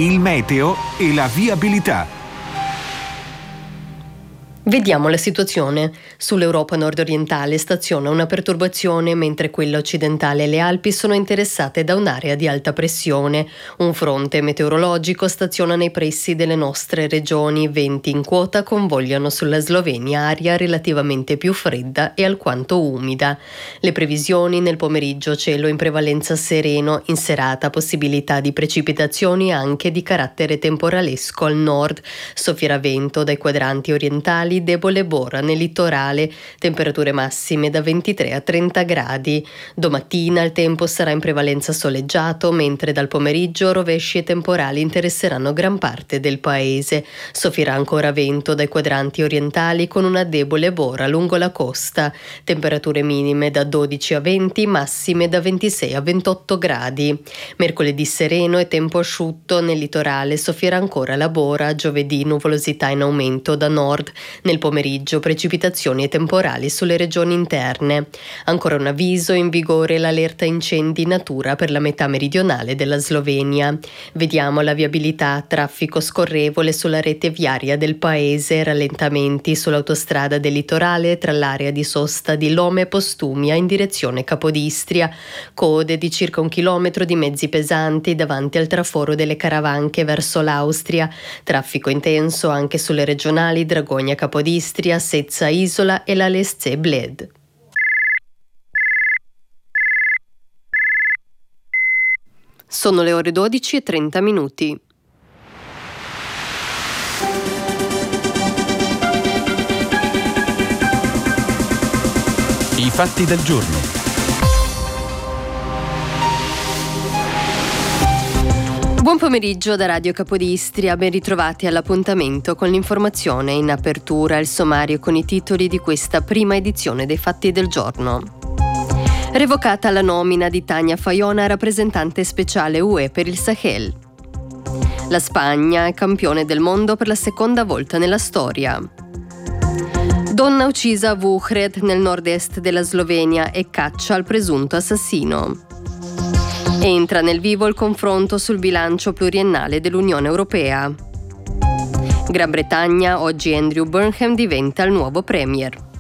il meteo e la viabilità. Vediamo la situazione. Sull'Europa nord-orientale staziona una perturbazione, mentre quella occidentale e le Alpi sono interessate da un'area di alta pressione. Un fronte meteorologico staziona nei pressi delle nostre regioni. Venti in quota convogliano sulla Slovenia, aria relativamente più fredda e alquanto umida. Le previsioni: nel pomeriggio cielo in prevalenza sereno, in serata possibilità di precipitazioni anche di carattere temporalesco al nord. Soffierà vento dai quadranti orientali, debole bora nel litorale, temperature massime da 23 a 30 gradi. Domattina il tempo sarà in prevalenza soleggiato, mentre dal pomeriggio rovesci e temporali interesseranno gran parte del paese. Soffierà ancora vento dai quadranti orientali con una debole bora lungo la costa. Temperature minime da 12 a 20, massime da 26 a 28 gradi. Mercoledì sereno e tempo asciutto, nel litorale soffierà ancora la bora. Giovedì nuvolosità in aumento da nord. Nel pomeriggio precipitazioni e temporali sulle regioni interne. Ancora un avviso: in vigore l'allerta incendi natura per la metà meridionale della Slovenia. Vediamo la viabilità: traffico scorrevole sulla rete viaria del paese, rallentamenti sull'autostrada del litorale tra l'area di sosta di Lome e Postumia in direzione Capodistria, code di circa 1 chilometro di mezzi pesanti davanti al traforo delle Caravanche verso l'Austria, traffico intenso anche sulle regionali Dragogna Capodistria, Sezza Isola e la Lesce Bled. Sono le ore 12:30. I fatti del giorno. Buon pomeriggio da Radio Capodistria, ben ritrovati all'appuntamento con l'informazione. In apertura il sommario con i titoli di questa prima edizione dei fatti del giorno. Revocata la nomina di Tania Fajon, rappresentante speciale UE per il Sahel. La Spagna è campione del mondo per la seconda volta nella storia. Donna uccisa a Vuhred nel nord-est della Slovenia e caccia al presunto assassino. Entra nel vivo il confronto sul bilancio pluriennale dell'Unione Europea. Gran Bretagna, oggi Andrew Burnham diventa il nuovo premier.